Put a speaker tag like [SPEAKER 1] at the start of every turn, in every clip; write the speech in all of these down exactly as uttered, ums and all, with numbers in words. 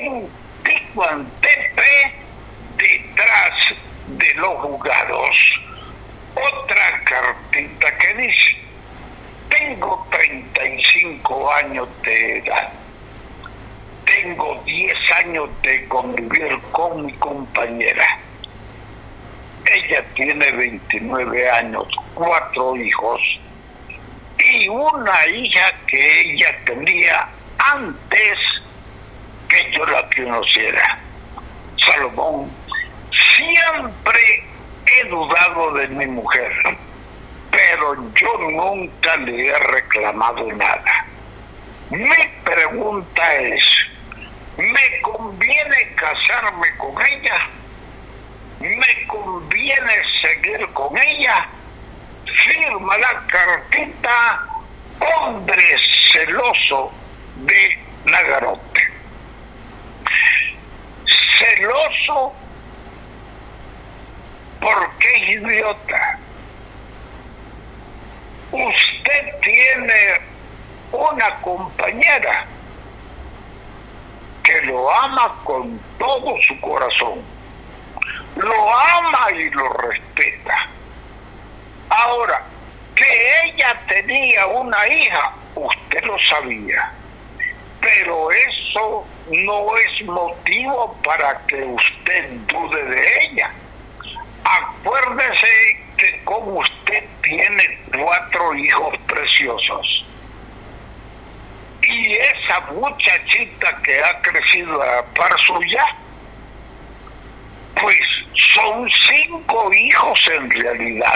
[SPEAKER 1] en Ticuantepe, detrás de los juzgados. Otra cartita que dice: tengo treinta y cinco años de edad, tengo diez años de convivir con mi compañera, ella tiene veintinueve años, cuatro hijos y una hija que ella tenía antes que yo la conociera. Salomón, siempre he dudado de mi mujer, pero yo nunca le he reclamado nada. Mi pregunta es: ¿me conviene casarme con ella? ¿Me conviene seguir con ella? Firma la cartita hombre celoso de Nagarote. Celoso porque es idiota. Usted tiene una compañera que lo ama con todo su corazón, lo ama y lo respeta. Ahora, que ella tenía una hija, usted lo sabía, pero eso no es motivo para que usted dude de ella. Acuérdese que como usted tiene cuatro hijos preciosos y esa muchachita que ha crecido a la par suya, pues son cinco hijos en realidad.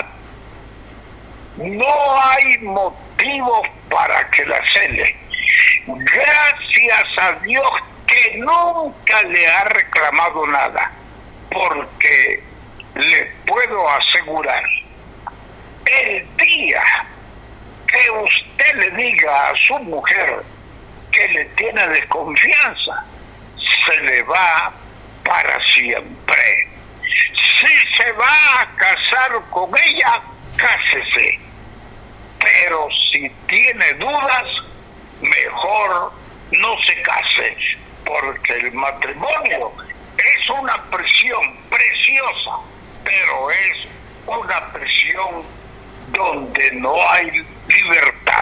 [SPEAKER 1] No hay motivo para que la cele. Gracias a Dios que nunca le ha reclamado nada, porque le puedo asegurar, el día que usted le diga a su mujer que le tiene desconfianza, se le va para siempre. Si se va a casar con ella, cásese. Pero si tiene dudas, mejor no se case, porque el matrimonio es una prisión preciosa, pero es una prisión donde no hay libertad.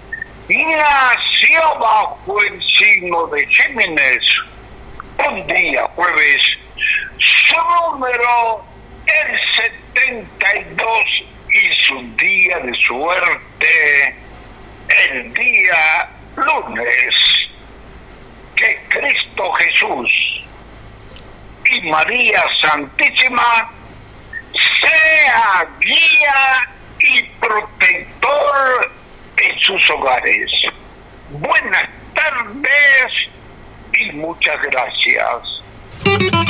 [SPEAKER 1] Nació bajo el signo de Géminis, un día jueves, su número el setenta y dos y su día de suerte el día lunes. Que Cristo Jesús y María Santísima sea guía y protector en sus hogares. Buenas tardes y muchas gracias.